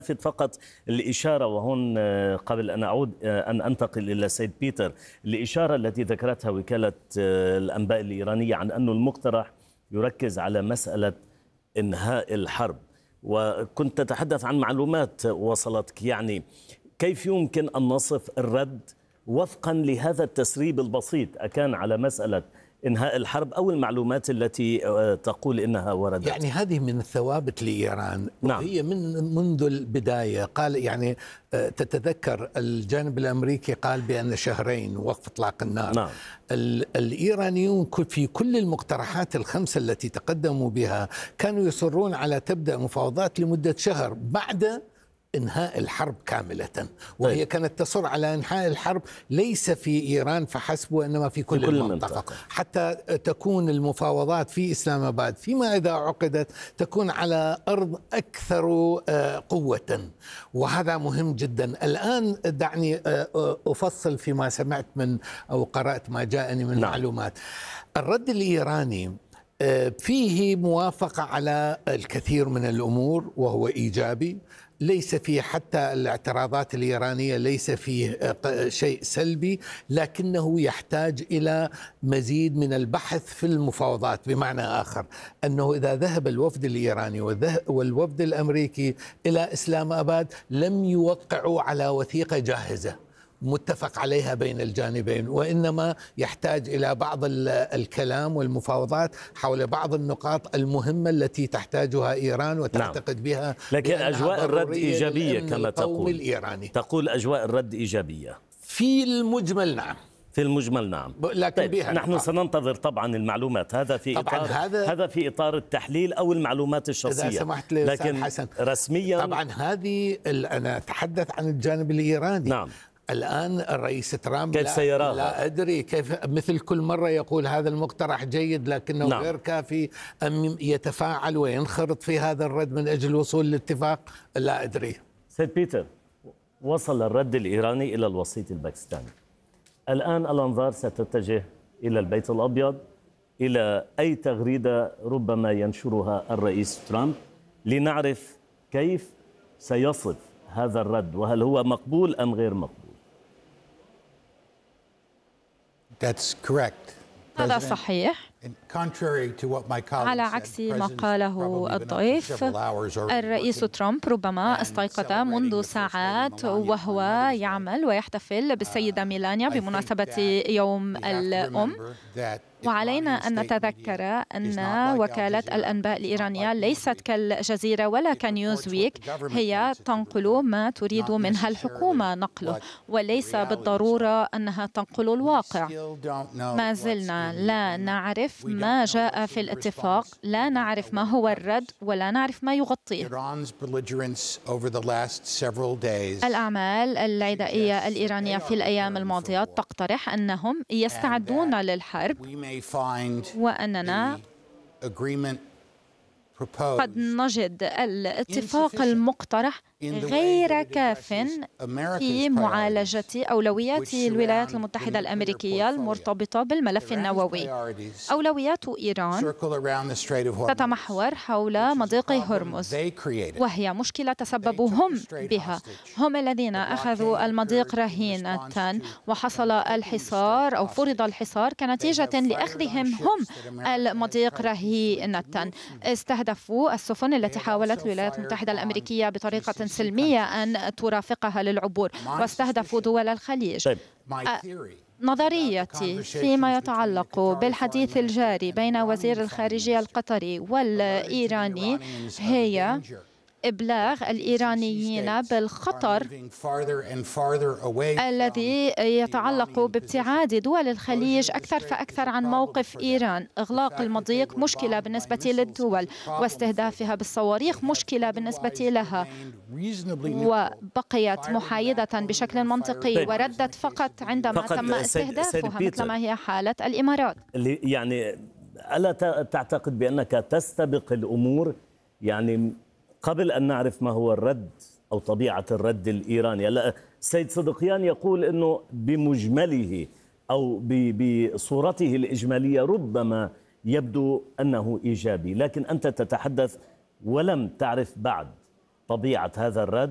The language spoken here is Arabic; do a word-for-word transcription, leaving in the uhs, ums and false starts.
فقط الإشارة، وهون قبل أن أعود أن أنتقل إلى سيد بيتر، الإشارة التي ذكرتها وكالة الأنباء الإيرانية عن أن المقترح يركز على مسألة إنهاء الحرب، وكنت تتحدث عن معلومات وصلتك، يعني كيف يمكن أن نصف الرد وفقا لهذا التسريب البسيط؟ أكان على مسألة إنهاء الحرب أو المعلومات التي تقول إنها وردت؟ يعني هذه من الثوابت لإيران، نعم. وهي من منذ البداية. قال يعني تتذكر الجانب الأمريكي قال بأن شهرين وقف إطلاق النار. نعم. الإيرانيون في كل المقترحات الخمسة التي تقدموا بها كانوا يصرون على تبدأ مفاوضات لمدة شهر بعد إنهاء الحرب كاملة، وهي طيب. كانت تصر على إنهاء الحرب ليس في إيران فحسب وإنما في كل, في كل المنطقة. المنطقة حتى تكون المفاوضات في إسلام آباد فيما إذا عقدت تكون على أرض أكثر قوة، وهذا مهم جدا. الآن دعني أفصل فيما سمعت من أو قرأت ما جاءني من نعم. معلومات. الرد الإيراني فيه موافقة على الكثير من الأمور وهو إيجابي، ليس فيه حتى الاعتراضات الإيرانية ليس فيه شيء سلبي، لكنه يحتاج إلى مزيد من البحث في المفاوضات. بمعنى آخر أنه إذا ذهب الوفد الإيراني والوفد الأمريكي إلى إسلام آباد لم يوقعوا على وثيقة جاهزة متفق عليها بين الجانبين، وإنما يحتاج إلى بعض الكلام والمفاوضات حول بعض النقاط المهمة التي تحتاجها إيران وتعتقد نعم. بها. لكن أجواء الرد إيجابية كما تقول الإيراني. تقول أجواء الرد إيجابية في المجمل. نعم في المجمل نعم. لكن طيب بها نحن سننتظر طبعا المعلومات، هذا في إطار هذا, هذا في إطار التحليل أو المعلومات الشخصية. إذا سمحت لي لكن حسن، رسميا طبعا هذه أنا أتحدث عن الجانب الإيراني. نعم. الآن الرئيس ترامب كيف سيراها؟ لا أدري كيف، مثل كل مرة يقول هذا المقترح جيد لكنه نعم. غير كافي، أم يتفاعل وينخرط في هذا الرد من أجل الوصول لاتفاق؟ لا أدري. سيد بيتر، وصل الرد الإيراني إلى الوسيط الباكستاني، الآن الأنظار ستتجه إلى البيت الأبيض، إلى أي تغريدة ربما ينشرها الرئيس ترامب لنعرف كيف سيصف هذا الرد، وهل هو مقبول أم غير مقبول. That's correct. هذا صحيح. على عكس ما قاله الضيف، الرئيس ترامب ربما استيقظ منذ ساعات وهو يعمل ويحتفل بالسيدة ميلانيا بمناسبة يوم الأم، وعلينا أن نتذكر أن وكالة الأنباء الإيرانية ليست كالجزيرة ولا كنيوزويك، هي تنقل ما تريد منها الحكومة نقله، وليس بالضرورة أنها تنقل الواقع. ما زلنا لا نعرف ما جاء في الاتفاق، لا نعرف ما هو الرد ولا نعرف ما يغطيه. الأعمال العدائية الإيرانية في الأيام الماضية تقترح أنهم يستعدون للحرب، وأننا قد نجد الاتفاق المقترح غير كاف في معالجة أولويات الولايات المتحدة الأمريكية المرتبطة بالملف النووي. أولويات إيران تتمحور حول مضيق هرمز، وهي مشكلة تسببوا هم بها، هم الذين أخذوا المضيق رهينة وحصل الحصار أو فرض الحصار كنتيجة لأخذهم هم المضيق رهينة. استهدفوا السفن التي حاولت الولايات المتحدة الأمريكية بطريقة سلمية أن ترافقها للعبور، واستهدفوا دول الخليج. طيب. نظريتي فيما يتعلق بالحديث الجاري بين وزير الخارجية القطري والإيراني هي إبلاغ الإيرانيين بالخطر الذي يتعلق بابتعاد دول الخليج أكثر فأكثر عن موقف إيران. إغلاق المضيق مشكلة بالنسبة للدول، واستهدافها بالصواريخ مشكلة بالنسبة لها، وبقيت محايدة بشكل منطقي وردت فقط عندما فقط تم استهدافها، مثل ما هي حالة الإمارات. يعني ألا تعتقد بأنك تستبق الأمور؟ يعني قبل أن نعرف ما هو الرد أو طبيعة الرد الإيراني، لا السيد صدقيان يقول أنه بمجمله أو بصورته الإجمالية ربما يبدو أنه إيجابي، لكن أنت تتحدث ولم تعرف بعد طبيعة هذا الرد.